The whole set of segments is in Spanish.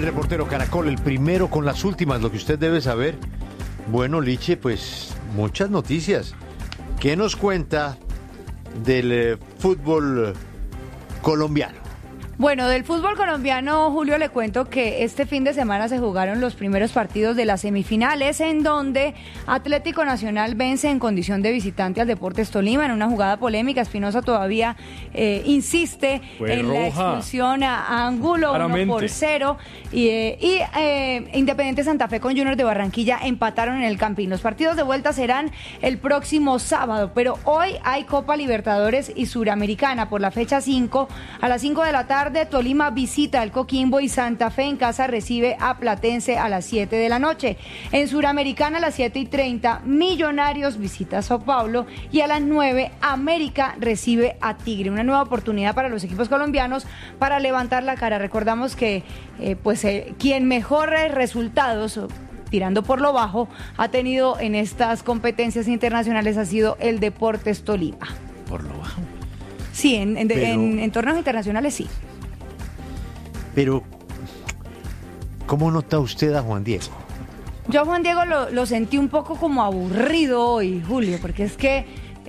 el reportero Caracol, el primero con las últimas, lo que usted debe saber. Bueno, Liche, pues muchas noticias. ¿Qué nos cuenta del fútbol colombiano? Bueno, del fútbol colombiano, Julio, le cuento que este fin de semana se jugaron los primeros partidos de las semifinales, en donde Atlético Nacional vence en condición de visitante al Deportes Tolima en una jugada polémica. Espinosa todavía insiste en la expulsión a Angulo, 1-0, y Independiente Santa Fe con Junior de Barranquilla empataron en el Campín. Los partidos de vuelta serán el próximo sábado, pero hoy hay Copa Libertadores y Suramericana por la fecha 5, a las 5 de la tarde. Tolima visita al Coquimbo y Santa Fe en casa recibe a Platense a las 7 de la noche. En Suramericana a las 7:30, Millonarios visita a Sao Paulo y a las 9, América recibe a Tigre. Una nueva oportunidad para los equipos colombianos para levantar la cara. Recordamos que quien mejores resultados, tirando por lo bajo, ha tenido en estas competencias internacionales ha sido el Deportes Tolima. ¿Por lo bajo? Sí, en torneos internacionales sí. Pero, ¿cómo nota usted a Juan Diego? Yo a Juan Diego lo sentí un poco como aburrido hoy, Julio, porque es que,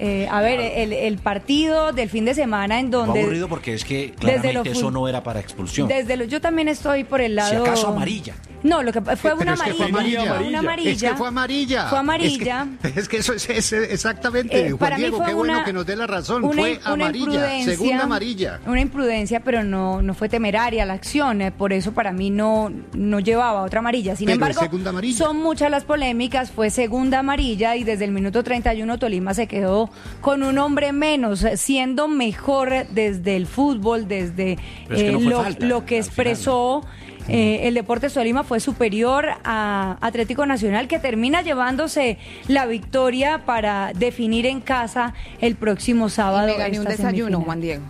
el partido del fin de semana en donde... Aburrido porque es que claramente eso no era para expulsión. Yo también estoy por el lado... Si acaso amarilla. No, lo que fue una amarilla. Una amarilla. Es que fue amarilla. Fue amarilla. Es que eso es exactamente. Juan Diego, qué bueno que nos dé la razón. Fue amarilla, segunda amarilla. Una imprudencia, pero no fue temeraria la acción. Por eso para mí no llevaba otra amarilla. Sin embargo, son muchas las polémicas. Fue segunda amarilla y desde el minuto 31 Tolima se quedó con un hombre menos, siendo mejor desde el fútbol, desde lo que expresó. El Deportes Tolima fue superior a Atlético Nacional, que termina llevándose la victoria para definir en casa el próximo sábado. Y me gané un desayuno, Juan Diego.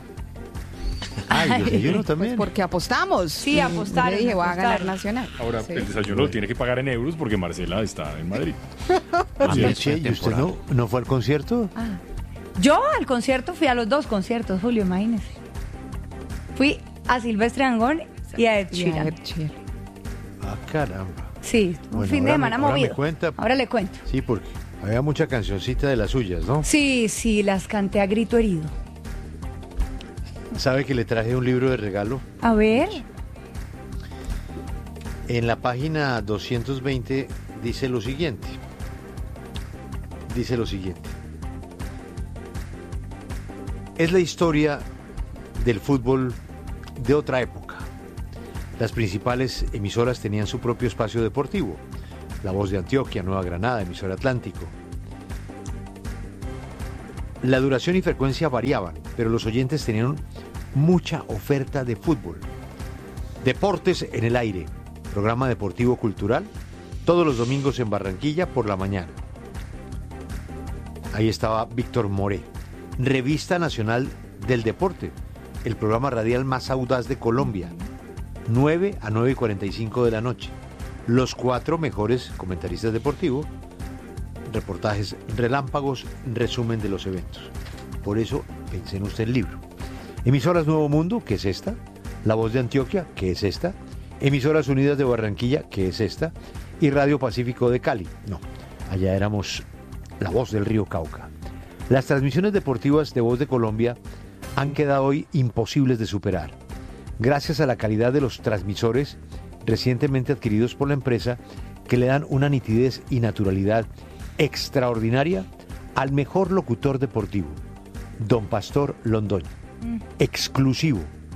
¿El desayuno también? Pues porque apostamos. Sí, apostaron. Le dije, voy a ganar Nacional. Ahora, el desayuno lo tiene que pagar en euros porque Marcela está en Madrid. ¿Y usted no fue al concierto? Yo al concierto fui a los dos conciertos, Julio, imagínese. Fui a Silvestre Dangond y a Ed Sheeran. Caramba. Sí, un fin de semana movido. Ahora le cuento. Sí, porque había mucha cancioncita de las suyas, ¿no? Sí, las canté a grito herido. ¿Sabe que le traje un libro de regalo? A ver. En la página 220 dice lo siguiente. Es la historia del fútbol de otra época. Las principales emisoras tenían su propio espacio deportivo. La Voz de Antioquia, Nueva Granada, Emisora Atlántico. La duración y frecuencia variaban, pero los oyentes tenían mucha oferta de fútbol. Deportes en el aire, programa deportivo cultural, todos los domingos en Barranquilla por la mañana. Ahí estaba Víctor Moré. Revista Nacional del Deporte, el programa radial más audaz de Colombia. 9 a 9:45 de la noche. Los 4 mejores comentaristas deportivos, reportajes relámpagos, resumen de los eventos. Por eso pensé en usted el libro. Emisoras Nuevo Mundo, que es esta. La Voz de Antioquia, que es esta. Emisoras Unidas de Barranquilla, que es esta. Y Radio Pacífico de Cali. No, allá éramos La Voz del Río Cauca. Las transmisiones deportivas de Voz de Colombia han quedado hoy imposibles de superar, gracias a la calidad de los transmisores recientemente adquiridos por la empresa, que le dan una nitidez y naturalidad extraordinaria al mejor locutor deportivo, don Pastor Londoño, exclusivo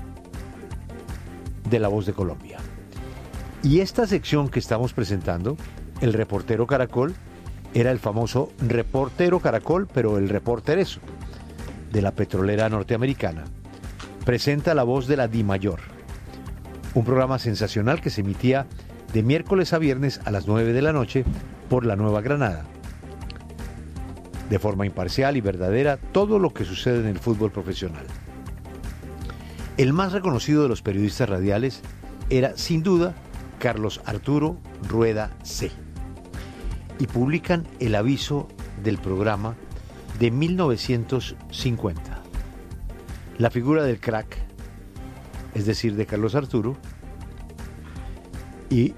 de La Voz de Colombia. Y esta sección que estamos presentando, el reportero Caracol, era el famoso reportero Caracol, pero el reportereso de la petrolera norteamericana. Presenta La Voz de la Dimayor, un programa sensacional que se emitía de miércoles a viernes a las 9 de la noche por la Nueva Granada. De forma imparcial y verdadera, todo lo que sucede en el fútbol profesional. El más reconocido de los periodistas radiales era, sin duda, Carlos Arturo Rueda C. Y publican el aviso del programa de 1950. La figura del crack, es decir, de Carlos Arturo, Y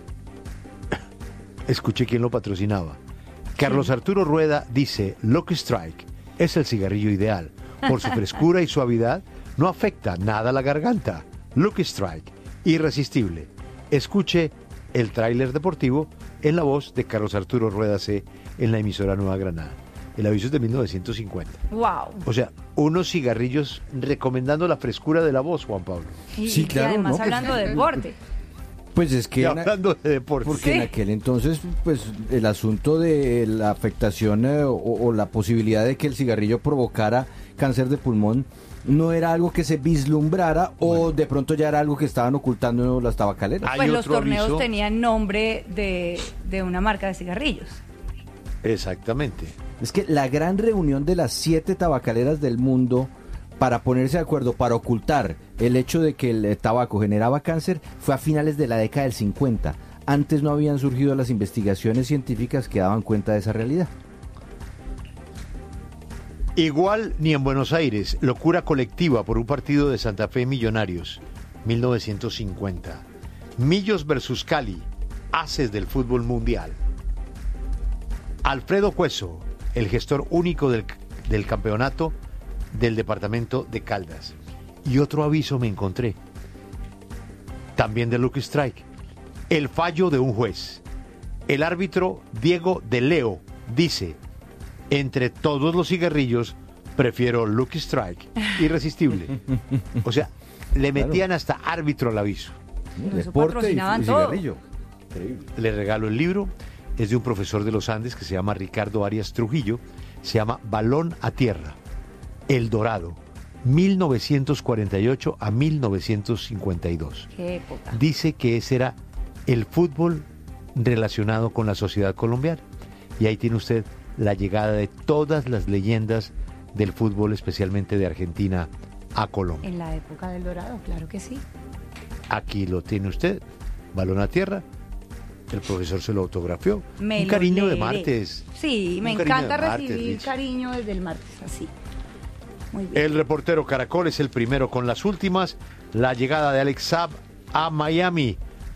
escuché quién lo patrocinaba. Carlos Arturo Rueda dice, Lucky Strike es el cigarrillo ideal. Por su frescura y suavidad, no afecta nada a la garganta. Lucky Strike, irresistible. Escuche el tráiler deportivo en la voz de Carlos Arturo Rueda C. en la emisora Nueva Granada. El aviso es de 1950. Wow. O sea, unos cigarrillos recomendando la frescura de la voz, Juan Pablo. Sí, claro. Y además hablando de deporte. Pues es que hablando de deporte. Porque en aquel entonces, pues el asunto de la afectación o la posibilidad de que el cigarrillo provocara cáncer de pulmón no era algo que se vislumbrara o de pronto ya era algo que estaban ocultando las tabacaleras. Pues los torneos tenían nombre de una marca de cigarrillos. Exactamente. Es que la gran reunión de las 7 tabacaleras del mundo para ponerse de acuerdo, para ocultar el hecho de que el tabaco generaba cáncer, fue a finales de la década del 50. Antes no habían surgido las investigaciones científicas que daban cuenta de esa realidad. Igual ni en Buenos Aires, locura colectiva por un partido de Santa Fe Millonarios, 1950. Millos versus Cali, haces del fútbol mundial. Alfredo Cueso, el gestor único del campeonato del departamento de Caldas. Y otro aviso me encontré, también de Lucky Strike, el fallo de un juez. El árbitro Diego de Leo dice, entre todos los cigarrillos, prefiero Lucky Strike, irresistible. O sea, le metían hasta árbitro al aviso. Deporte y cigarrillo. Increíble. Le regalo el libro, es de un profesor de los Andes que se llama Ricardo Arias Trujillo, se llama Balón a Tierra, El Dorado, 1948 a 1952. Qué época. Dice que ese era el fútbol relacionado con la sociedad colombiana. Y ahí tiene usted la llegada de todas las leyendas del fútbol, especialmente de Argentina, a Colombia. En la época del Dorado, claro que sí. Aquí lo tiene usted, Balón a Tierra. El profesor se lo autografió. Un cariño de martes. Sí, me encanta recibir cariño desde el martes, así. Muy bien. El reportero Caracol es el primero con las últimas. La llegada de Alex Saab a Miami.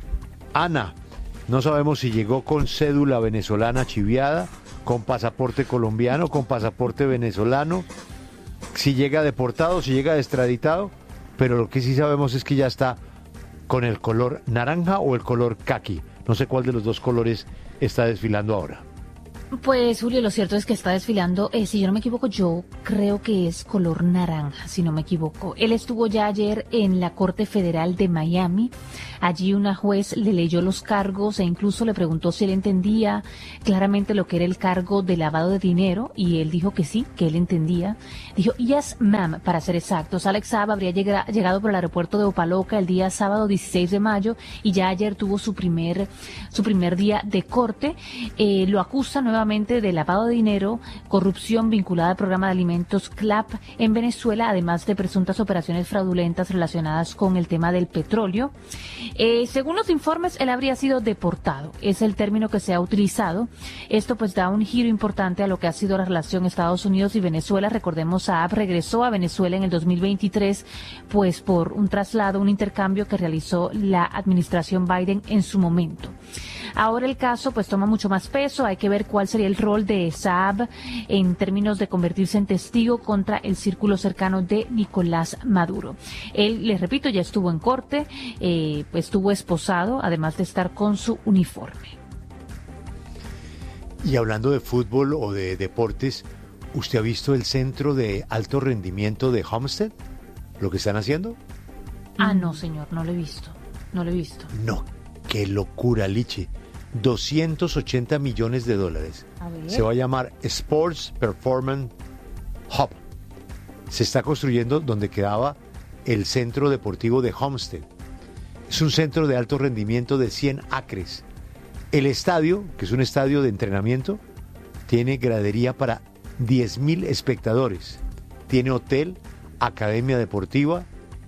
Ana, no sabemos si llegó con cédula venezolana chiviada, con pasaporte colombiano, con pasaporte venezolano, si llega deportado, si llega extraditado, pero lo que sí sabemos es que ya está con el color naranja o el color caqui. No sé cuál de los dos colores está desfilando ahora. Pues, Julio, lo cierto es que está desfilando, si yo no me equivoco, yo creo que es color naranja, si no me equivoco. Él estuvo ya ayer en la Corte Federal de Miami. Allí una juez le leyó los cargos e incluso le preguntó si él entendía claramente lo que era el cargo de lavado de dinero, y él dijo que sí, que él entendía. Dijo, yes, ma'am, para ser exactos. Alex Saab habría llegado por el aeropuerto de Opaloca el día sábado 16 de mayo y ya ayer tuvo su primer día de corte. Lo acusa nuevamente de lavado de dinero, corrupción vinculada al programa de alimentos CLAP en Venezuela, además de presuntas operaciones fraudulentas relacionadas con el tema del petróleo. Según los informes, él habría sido deportado, es el término que se ha utilizado. Esto pues da un giro importante a lo que ha sido la relación Estados Unidos y Venezuela. Recordemos, Saab regresó a Venezuela en el 2023, pues por un traslado, un intercambio que realizó la administración Biden en su momento. Ahora el caso pues toma mucho más peso, hay que ver cuál sería el rol de Saab en términos de convertirse en testigo contra el círculo cercano de Nicolás Maduro. Él, les repito, ya estuvo en corte, pues estuvo esposado, además de estar con su uniforme. Y hablando de fútbol o de deportes, ¿usted ha visto el centro de alto rendimiento de Homestead? ¿Lo que están haciendo? No, señor, no lo he visto. No, qué locura, Lichi. 280 millones de dólares. Se va a llamar Sports Performance Hub. Se está construyendo donde quedaba el centro deportivo de Homestead. Es un centro de alto rendimiento de 100 acres. El estadio, que es un estadio de entrenamiento, tiene gradería para 10,000 espectadores. Tiene hotel, academia deportiva,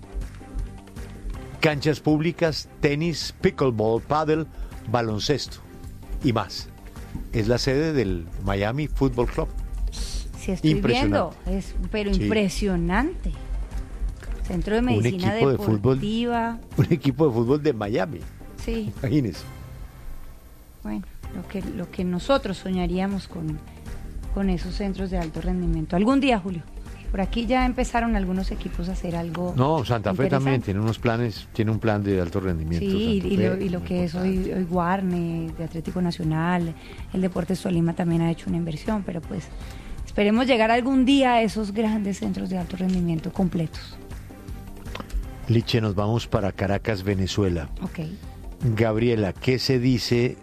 canchas públicas, tenis, pickleball, pádel, baloncesto y más. Es la sede del Miami Football Club. Sí, estoy viendo, pero sí. Impresionante. Centro de medicina deportiva. Un equipo de fútbol de Miami. Sí. Imagínese. Bueno, lo que nosotros soñaríamos con esos centros de alto rendimiento. Algún día, Julio. Por aquí ya empezaron algunos equipos a hacer algo. No, Santa Fe también tiene unos planes, tiene un plan de alto rendimiento. Sí, y lo que es hoy Guarne, de Atlético Nacional, el Deportes Tolima también ha hecho una inversión, pero pues esperemos llegar algún día a esos grandes centros de alto rendimiento completos. Liche, nos vamos para Caracas, Venezuela. Ok. Gabriela, ¿qué se dice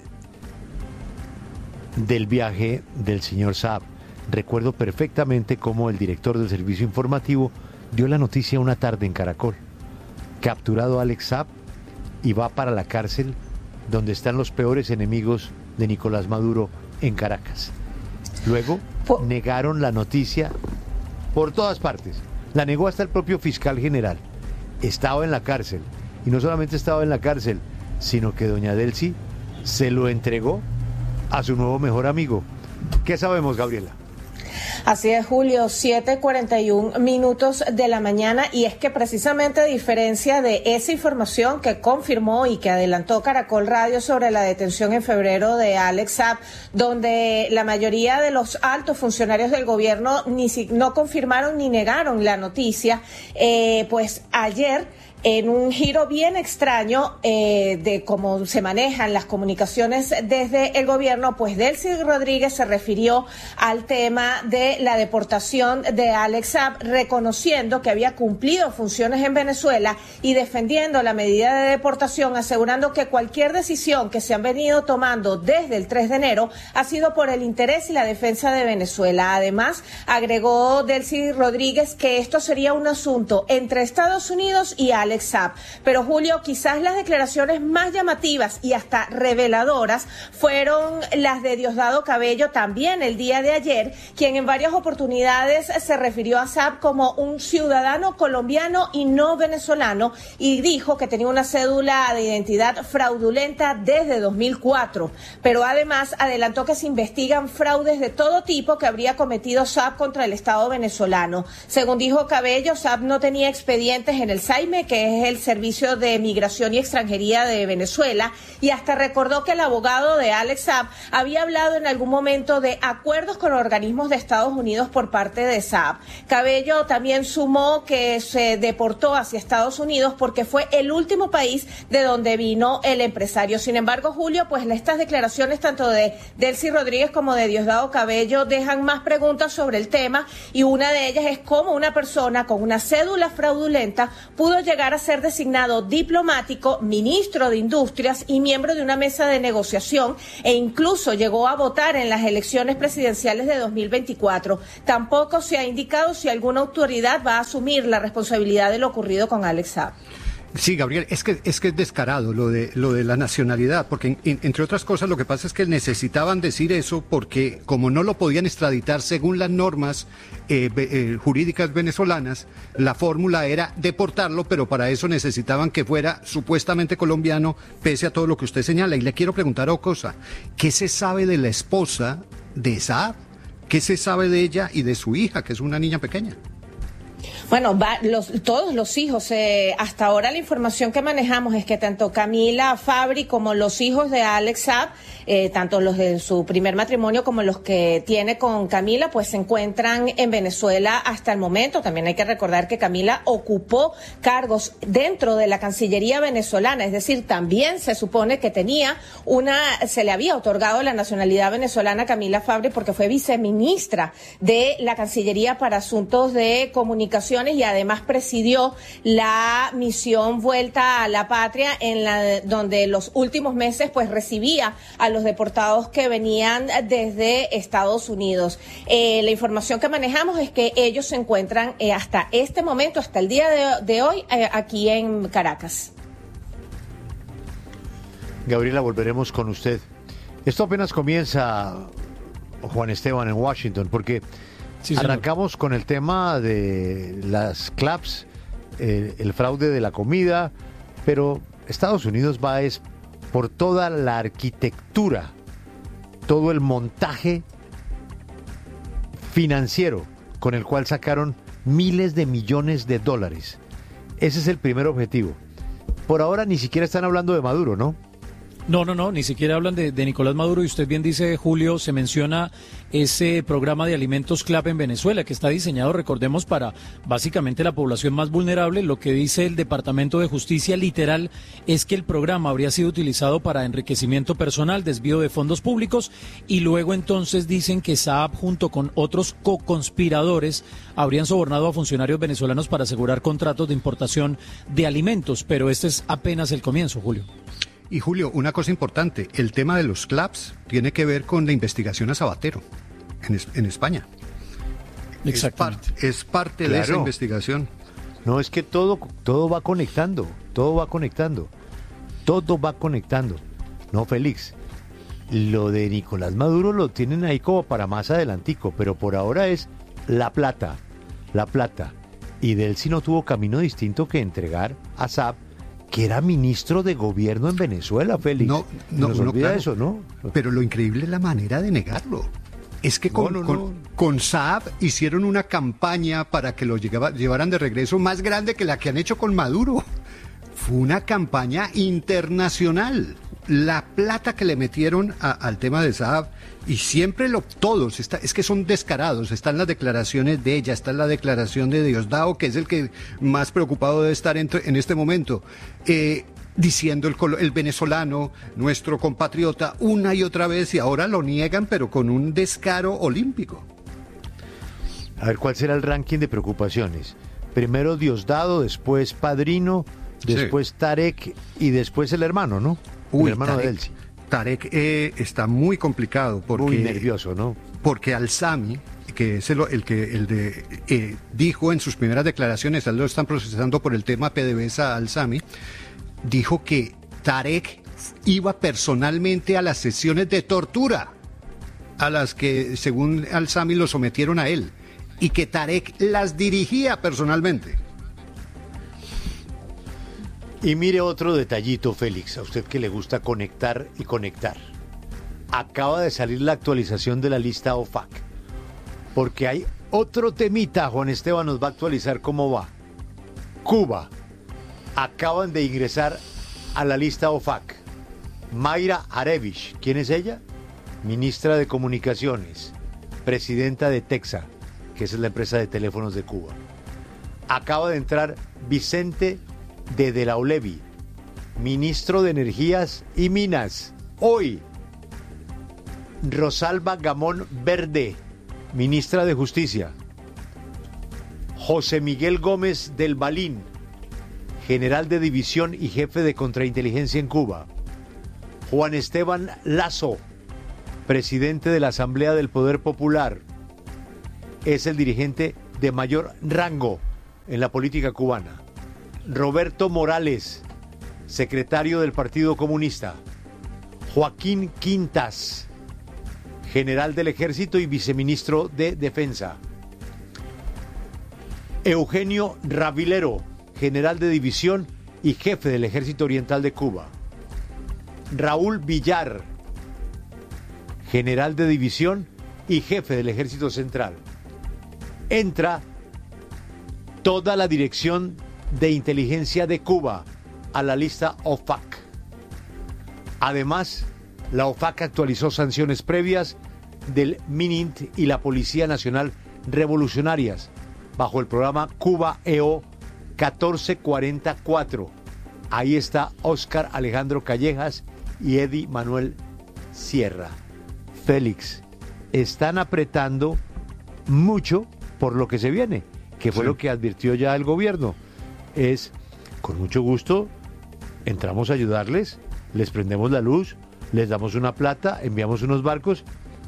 del viaje del señor Saab? Recuerdo perfectamente cómo el director del servicio informativo dio la noticia una tarde en Caracol. Capturado Alex Saab y va para la cárcel donde están los peores enemigos de Nicolás Maduro en Caracas. Luego negaron la noticia por todas partes. La negó hasta el propio fiscal general. Estaba en la cárcel. Y no solamente estaba en la cárcel, sino que doña Delcy se lo entregó a su nuevo mejor amigo. ¿Qué sabemos, Gabriela? Así es, Julio, 7:41 de la mañana, y es que precisamente a diferencia de esa información que confirmó y que adelantó Caracol Radio sobre la detención en febrero de Alex Saab, donde la mayoría de los altos funcionarios del gobierno no confirmaron ni negaron la noticia, pues ayer, en un giro bien extraño de cómo se manejan las comunicaciones desde el gobierno, pues Delcy Rodríguez se refirió al tema de la deportación de Alex Saab, reconociendo que había cumplido funciones en Venezuela y defendiendo la medida de deportación, asegurando que cualquier decisión que se han venido tomando desde el 3 de enero ha sido por el interés y la defensa de Venezuela. Además, agregó Delcy Rodríguez que esto sería un asunto entre Estados Unidos y Alex Saab. Pero, Julio, quizás las declaraciones más llamativas y hasta reveladoras fueron las de Diosdado Cabello, también el día de ayer, quien en varias oportunidades se refirió a Saab como un ciudadano colombiano y no venezolano, y dijo que tenía una cédula de identidad fraudulenta desde 2004. Pero además adelantó que se investigan fraudes de todo tipo que habría cometido Saab contra el Estado venezolano. Según dijo Cabello, Saab no tenía expedientes en el SAIME, que es el Servicio de Migración y Extranjería de Venezuela, y hasta recordó que el abogado de Alex Saab había hablado en algún momento de acuerdos con organismos de Estados Unidos por parte de Saab. Cabello también sumó que se deportó hacia Estados Unidos porque fue el último país de donde vino el empresario. Sin embargo, Julio, pues estas declaraciones tanto de Delcy Rodríguez como de Diosdado Cabello dejan más preguntas sobre el tema, y una de ellas es cómo una persona con una cédula fraudulenta pudo llegar a ser designado diplomático, ministro de Industrias y miembro de una mesa de negociación, e incluso llegó a votar en las elecciones presidenciales de 2024. Tampoco se ha indicado si alguna autoridad va a asumir la responsabilidad de lo ocurrido con Alex Saab. Sí, Gabriel, es que es descarado lo de la nacionalidad, porque entre otras cosas lo que pasa es que necesitaban decir eso porque como no lo podían extraditar según las normas jurídicas venezolanas, la fórmula era deportarlo, pero para eso necesitaban que fuera supuestamente colombiano, pese a todo lo que usted señala. Y le quiero preguntar otra cosa, ¿qué se sabe de la esposa de Saab? ¿Qué se sabe de ella y de su hija, que es una niña pequeña? Bueno, todos los hijos, hasta ahora la información que manejamos es que tanto Camila Fabri como los hijos de Alex Saab, tanto los de su primer matrimonio como los que tiene con Camila, pues se encuentran en Venezuela hasta el momento. También hay que recordar que Camila ocupó cargos dentro de la Cancillería venezolana, es decir, también se supone que se le había otorgado la nacionalidad venezolana a Camila Fabri porque fue viceministra de la Cancillería para Asuntos de Comunicaciones, y además presidió la misión Vuelta a la Patria, donde los últimos meses pues recibía a los deportados que venían desde Estados Unidos. La información que manejamos es que ellos se encuentran hasta este momento, hasta el día de hoy, aquí en Caracas. Gabriela, volveremos con usted. Esto apenas comienza, Juan Esteban, en Washington, porque sí, arrancamos con el tema de las CLAPS, el fraude de la comida, pero Estados Unidos va por toda la arquitectura, todo el montaje financiero con el cual sacaron miles de millones de dólares. Ese es el primer objetivo. Por ahora ni siquiera están hablando de Maduro, ¿no? No, ni siquiera hablan de Nicolás Maduro, y usted bien dice, Julio, se menciona ese programa de alimentos CLAP en Venezuela, que está diseñado, recordemos, para básicamente la población más vulnerable. Lo que dice el Departamento de Justicia literal es que el programa habría sido utilizado para enriquecimiento personal, desvío de fondos públicos, y luego entonces dicen que Saab junto con otros co-conspiradores habrían sobornado a funcionarios venezolanos para asegurar contratos de importación de alimentos, pero este es apenas el comienzo, Julio. Y Julio, una cosa importante, el tema de los CLAPS tiene que ver con la investigación a Sabatero en España. Exactamente. Es parte de esa investigación. No, es que todo va conectando. No, Félix, lo de Nicolás Maduro lo tienen ahí como para más adelantico, pero por ahora es la plata. Y de él sí no tuvo camino distinto que entregar a Saab, que era ministro de gobierno en Venezuela, Félix. No, claro, eso, ¿no? Pero lo increíble es la manera de negarlo. Es que con Saab hicieron una campaña para que lo llevaran de regreso más grande que la que han hecho con Maduro. Fue una campaña internacional. La plata que le metieron al tema de Saab, y siempre todos, es que son descarados. Están las declaraciones de ella, está la declaración de Diosdado, que es el que más preocupado debe estar en este momento, diciendo el venezolano, nuestro compatriota, una y otra vez, y ahora lo niegan, pero con un descaro olímpico. A ver, ¿cuál será el ranking de preocupaciones? Primero Diosdado, después Padrino, después Tarek y después el hermano, ¿no? El hermano de Elsi. Tarek está muy complicado porque muy nervioso, ¿no? Porque Alzami, que es el que dijo en sus primeras declaraciones, lo están procesando por el tema PDVSA Alzami, dijo que Tarek iba personalmente a las sesiones de tortura a las que, según Alzami, lo sometieron a él, y que Tarek las dirigía personalmente. Y mire otro detallito, Félix, a usted que le gusta conectar y conectar. Acaba de salir la actualización de la lista OFAC, porque hay otro temita. Juan Esteban nos va a actualizar cómo va. Cuba, acaban de ingresar a la lista OFAC. Mayra Arevich, ¿quién es ella? Ministra de Comunicaciones, presidenta de Texa, que es la empresa de teléfonos de Cuba. Acaba de entrar Vicente de la Olevi, ministro de Energías y Minas. Hoy, Rosalba Gamón Verde, ministra de Justicia. José Miguel Gómez del Balín, general de división y jefe de contrainteligencia en Cuba. Juan Esteban Lazo, presidente de la Asamblea del Poder Popular. Es el dirigente de mayor rango en la política cubana. Roberto Morales, secretario del Partido Comunista. Joaquín Quintas, general del Ejército y viceministro de Defensa. Eugenio Ravilero, general de división y jefe del Ejército Oriental de Cuba. Raúl Villar, general de división y jefe del Ejército Central. Entra toda la dirección de inteligencia de Cuba a la lista OFAC. Además, la OFAC actualizó sanciones previas del MININT y la Policía Nacional Revolucionarias bajo el programa Cuba EO 1444. Ahí está Óscar Alejandro Callejas y Eddie Manuel Sierra. Félix, están apretando mucho por lo que se viene, que fue lo que advirtió ya el gobierno. Es, con mucho gusto, entramos a ayudarles, les prendemos la luz, les damos una plata, enviamos unos barcos,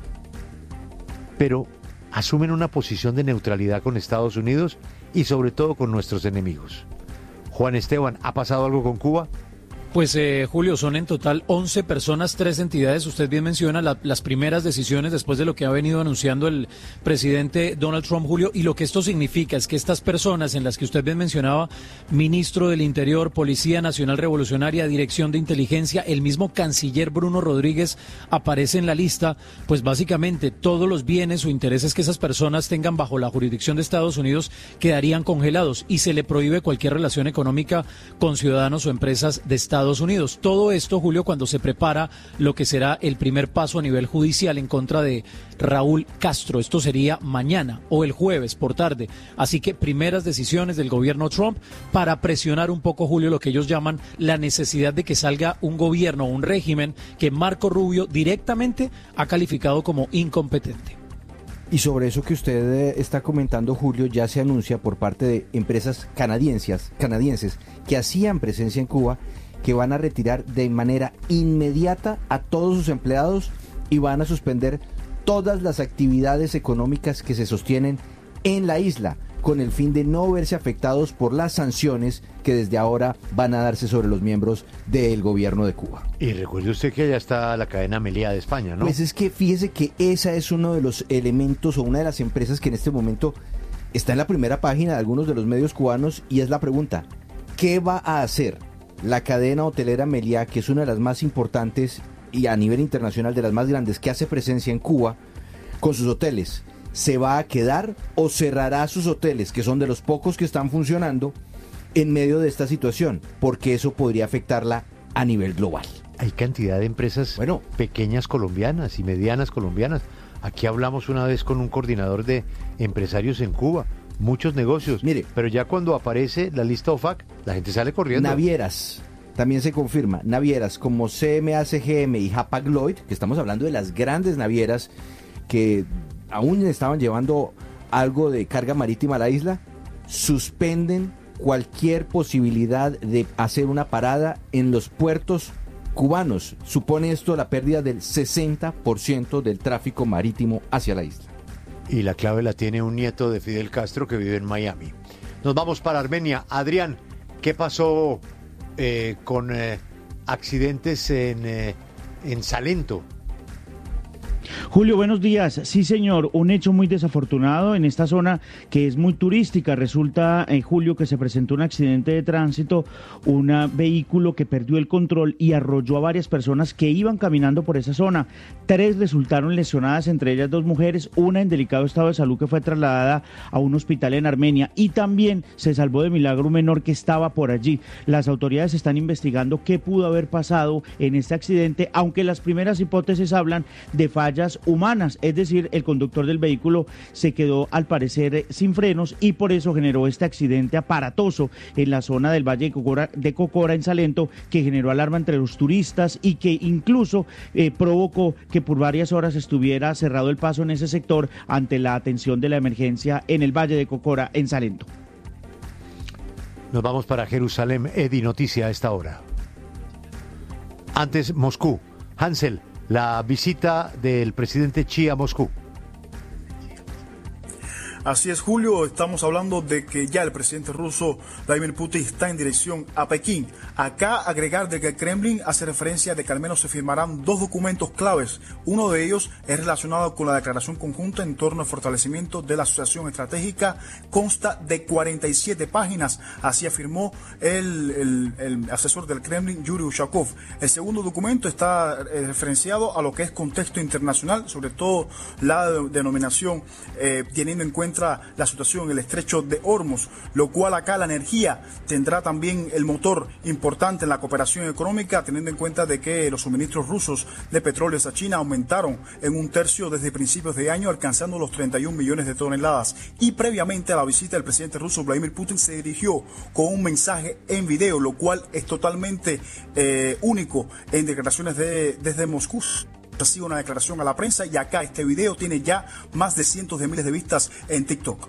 pero asumen una posición de neutralidad con Estados Unidos y sobre todo con nuestros enemigos. Juan Esteban, ¿ha pasado algo con Cuba? Pues Julio, son en total 11 personas, 3 entidades. Usted bien menciona las primeras decisiones después de lo que ha venido anunciando el presidente Donald Trump, Julio, y lo que esto significa es que estas personas en las que usted bien mencionaba, ministro del Interior, Policía Nacional Revolucionaria, Dirección de Inteligencia, el mismo canciller Bruno Rodríguez aparece en la lista, pues básicamente todos los bienes o intereses que esas personas tengan bajo la jurisdicción de Estados Unidos quedarían congelados y se le prohíbe cualquier relación económica con ciudadanos o empresas de Estados Estados Unidos. Todo esto, Julio, cuando se prepara lo que será el primer paso a nivel judicial en contra de Raúl Castro. Esto sería mañana o el jueves por tarde. Así que primeras decisiones del gobierno Trump para presionar un poco, Julio, lo que ellos llaman la necesidad de que salga un gobierno, un régimen que Marco Rubio directamente ha calificado como incompetente. Y sobre eso que usted está comentando, Julio, ya se anuncia por parte de empresas canadienses que hacían presencia en Cuba, que van a retirar de manera inmediata a todos sus empleados y van a suspender todas las actividades económicas que se sostienen en la isla, con el fin de no verse afectados por las sanciones que desde ahora van a darse sobre los miembros del gobierno de Cuba. Y recuerde usted que allá está la cadena Meliá de España, ¿no? Pues es que fíjese que esa es uno de los elementos o una de las empresas que en este momento está en la primera página de algunos de los medios cubanos, y es la pregunta: ¿qué va a hacer la cadena hotelera Meliá, que es una de las más importantes y a nivel internacional de las más grandes, que hace presencia en Cuba, con sus hoteles? ¿Se va a quedar o cerrará sus hoteles, que son de los pocos que están funcionando, en medio de esta situación? Porque eso podría afectarla a nivel global. Hay cantidad de empresas pequeñas colombianas y medianas colombianas. Aquí hablamos una vez con un coordinador de empresarios en Cuba. Muchos negocios. Mire, pero ya cuando aparece la lista OFAC, la gente sale corriendo. Navieras, también se confirma. Navieras como CMA CGM y Hapag-Lloyd, que estamos hablando de las grandes navieras que aún estaban llevando algo de carga marítima a la isla, suspenden cualquier posibilidad de hacer una parada en los puertos cubanos. Supone esto la pérdida del 60% del tráfico marítimo hacia la isla. Y la clave la tiene un nieto de Fidel Castro que vive en Miami. Nos vamos para Armenia. Adrián, ¿qué pasó con accidentes en Salento? Julio, buenos días. Sí, señor, un hecho muy desafortunado en esta zona que es muy turística. Resulta, Julio, que se presentó un accidente de tránsito, un vehículo que perdió el control y arrolló a varias personas que iban caminando por esa zona. 3 resultaron lesionadas, entre ellas 2 mujeres, una en delicado estado de salud que fue trasladada a un hospital en Armenia, y también se salvó de milagro un menor que estaba por allí. Las autoridades están investigando qué pudo haber pasado en este accidente, aunque las primeras hipótesis hablan de fallas humanas, es decir, el conductor del vehículo se quedó al parecer sin frenos y por eso generó este accidente aparatoso en la zona del Valle de Cocora en Salento, que generó alarma entre los turistas y que incluso provocó que por varias horas estuviera cerrado el paso en ese sector ante la atención de la emergencia en el Valle de Cocora en Salento. Nos vamos para Jerusalén. Edi, noticia a esta hora. Antes, Moscú. Hansel, la visita del presidente Xi a Moscú. Así es, Julio, estamos hablando de que ya el presidente ruso Vladimir Putin está en dirección a Pekín. Acá agregar de que el Kremlin hace referencia de que al menos se firmarán 2 documentos claves. Uno de ellos es relacionado con la declaración conjunta en torno al fortalecimiento de la asociación estratégica. Consta de 47 páginas, así afirmó el asesor del Kremlin, Yuri Ushakov. El segundo documento está referenciado a lo que es contexto internacional, sobre todo la denominación teniendo en cuenta la situación en el estrecho de Hormuz, lo cual acá la energía tendrá también el motor importante en la cooperación económica, teniendo en cuenta de que los suministros rusos de petróleo a China aumentaron en 1/3 desde principios de año, alcanzando los 31 millones de toneladas. Y previamente a la visita del presidente ruso Vladimir Putin se dirigió con un mensaje en video, lo cual es totalmente único en declaraciones desde Moscú. Ha sido una declaración a la prensa y acá este video tiene ya más de cientos de miles de vistas en TikTok.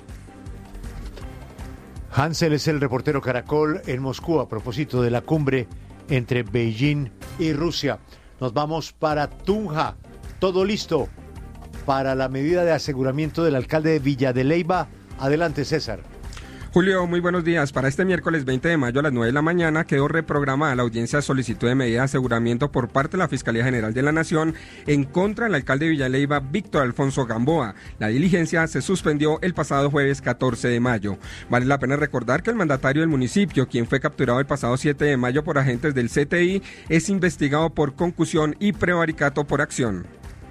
Hansel es el reportero Caracol en Moscú a propósito de la cumbre entre Beijing y Rusia. Nos vamos para Tunja. Todo listo para la medida de aseguramiento del alcalde de Villa de Leyva. Adelante, César. Julio, muy buenos días. Para este miércoles 20 de mayo a las 9 de la mañana quedó reprogramada la audiencia de solicitud de medida de aseguramiento por parte de la Fiscalía General de la Nación en contra del alcalde de Villa de Leyva, Víctor Alfonso Gamboa. La diligencia se suspendió el pasado jueves 14 de mayo. Vale la pena recordar que el mandatario del municipio, quien fue capturado el pasado 7 de mayo por agentes del CTI, es investigado por concusión y prevaricato por acción.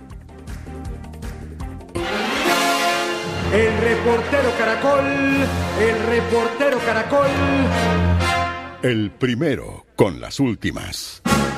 El reportero Caracol, el reportero Caracol. El primero con las últimas.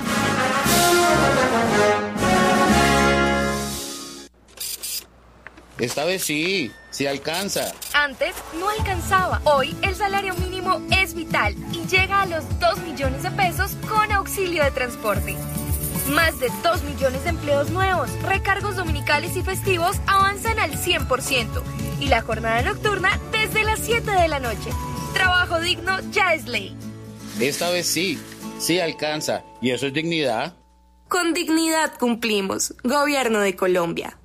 Esta vez sí alcanza. Antes no alcanzaba. Hoy el salario mínimo es vital y llega a los 2 millones de pesos con auxilio de transporte. Más de 2 millones de empleos nuevos, recargos dominicales y festivos avanzan al 100% y la jornada nocturna desde las 7 de la noche. Trabajo digno ya es ley. Esta vez sí alcanza. ¿Y eso es dignidad? Con dignidad cumplimos. Gobierno de Colombia.